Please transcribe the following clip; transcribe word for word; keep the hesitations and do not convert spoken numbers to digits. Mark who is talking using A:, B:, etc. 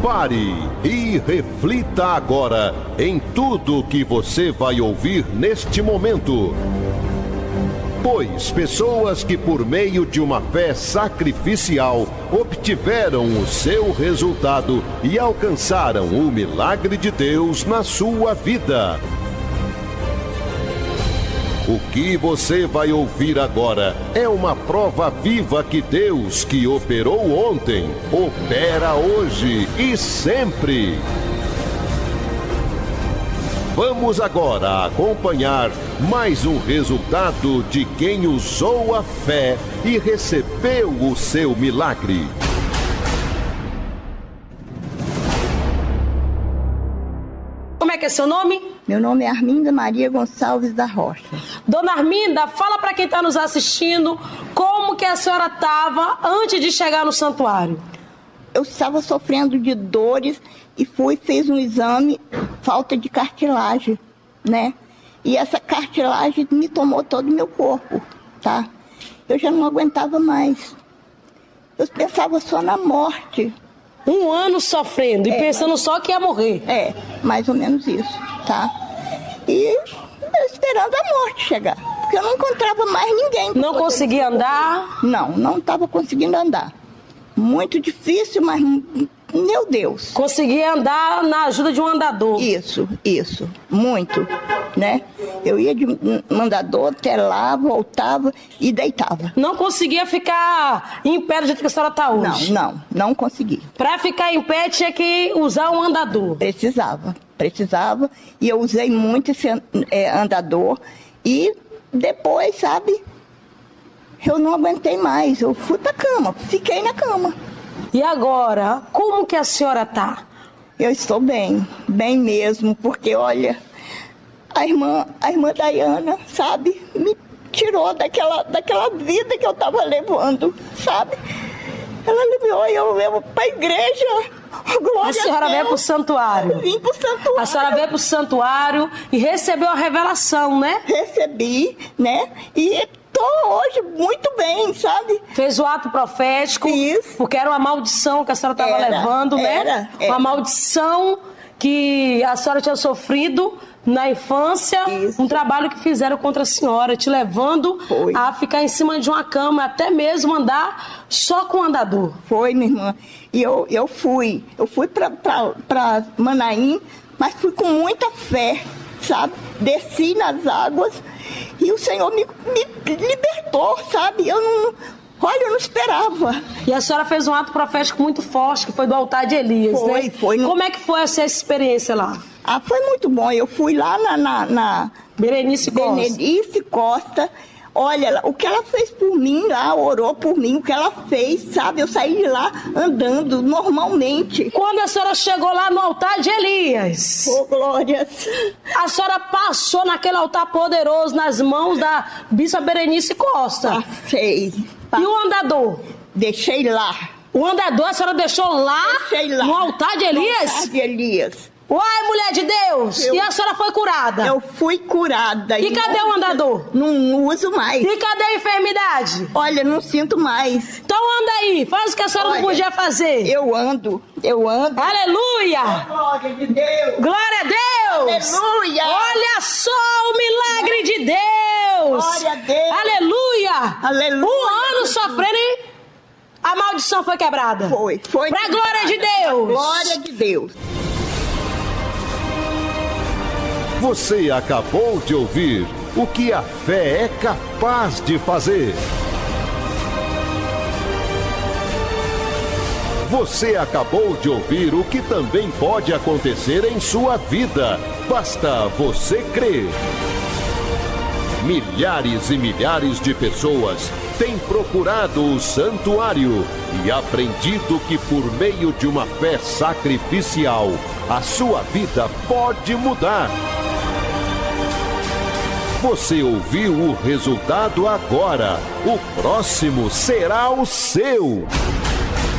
A: Pare e reflita agora em tudo que você vai ouvir neste momento. Pois pessoas que por meio de uma fé sacrificial obtiveram o seu resultado e alcançaram o milagre de Deus na sua vida. O que você vai ouvir agora é uma prova viva que Deus, que operou ontem, opera hoje e sempre. Vamos agora acompanhar mais um resultado de quem usou a fé e recebeu o seu milagre.
B: Como é que é seu nome?
C: Meu nome é Arminda Maria Gonçalves da Rocha.
B: Dona Arminda, fala para quem está nos assistindo como que a senhora estava antes de chegar no santuário.
C: Eu estava sofrendo de dores e fui, fez um exame, falta de cartilagem, né? E essa cartilagem me tomou todo o meu corpo, tá? Eu já não aguentava mais. Eu pensava só na morte.
B: Um ano sofrendo e é, pensando mas... só que ia morrer.
C: É, mais ou menos isso, tá? E esperando a morte chegar, porque eu não encontrava mais ninguém.
B: Não conseguia andar?
C: Não, não estava conseguindo andar. Muito difícil, mas, meu Deus.
B: Conseguia andar na ajuda de um andador.
C: Isso, isso, muito, né? Eu ia de andador até lá, voltava e deitava.
B: Não conseguia ficar em pé do jeito que a senhora está hoje?
C: Não, não, não conseguia.
B: Para ficar em pé tinha que usar um andador?
C: Precisava, precisava. E eu usei muito esse é, andador e depois, sabe... Eu não aguentei mais, eu fui pra cama, fiquei na cama.
B: E agora, como que a senhora tá?
C: Eu estou bem, bem mesmo, porque olha, a irmã, a irmã Dayana, sabe, me tirou daquela, daquela vida que eu estava levando, sabe? Ela levou eu, eu pra igreja. Glória
B: a senhora
C: a
B: veio pro santuário.
C: Vim pro santuário.
B: A senhora veio pro santuário e recebeu a revelação, né?
C: Recebi, né? E tô hoje muito bem, sabe?
B: Fez o ato profético.
C: Isso.
B: Porque era uma maldição que a senhora estava levando, né?
C: Era, era.
B: Uma maldição que a senhora tinha sofrido na infância.
C: Isso.
B: Um trabalho que fizeram contra a senhora, te levando
C: Foi.
B: a ficar em cima de uma cama, até mesmo andar só com o andador.
C: Foi, minha irmã. E eu, eu fui. Eu fui pra, pra, pra Manaim, mas fui com muita fé, sabe? Desci nas águas e o Senhor me, me libertou, sabe? Eu não... Olha, eu não esperava.
B: E a senhora fez um ato profético muito forte, que foi do altar de Elias,
C: foi,
B: né?
C: Foi, no...
B: Como é que foi essa experiência lá?
C: Ah, foi muito bom. Eu fui lá na... na, na...
B: Berenice Costa.
C: Berenice Costa. Olha, o que ela fez por mim lá, orou por mim, o que ela fez, sabe? Eu saí de lá andando normalmente.
B: Quando a senhora chegou lá no altar de Elias...
C: Oh, glórias!
B: A senhora passou naquele altar poderoso nas mãos da bispa Berenice Costa.
C: Passei.
B: E o andador?
C: Deixei lá.
B: O andador a senhora deixou lá?
C: Deixei lá.
B: No altar de Elias?
C: No altar de Elias.
B: Uai, mulher de Deus!
C: Eu,
B: e a senhora foi curada?
C: Eu fui curada.
B: E, e cadê não, o andador?
C: Não, não uso mais.
B: E cadê a enfermidade?
C: Olha, não sinto mais.
B: Então anda aí, faz o que a senhora Olha, não podia fazer.
C: Eu ando, eu ando.
B: Aleluia!
C: Oh, glória de Deus!
B: Glória a Deus!
C: Aleluia!
B: Olha só o milagre de Deus!
C: Glória a Deus!
B: Aleluia!
C: Aleluia!
B: Um ano sofrendo, hein? A maldição foi quebrada.
C: Foi, foi.
B: Pra glória de Deus!
C: Glória de Deus!
A: Você acabou de ouvir o que a fé é capaz de fazer. Você acabou de ouvir o que também pode acontecer em sua vida. Basta você crer. Milhares e milhares de pessoas têm procurado o santuário e aprendido que por meio de uma fé sacrificial, a sua vida pode mudar. Você ouviu o resultado agora. O próximo será o seu.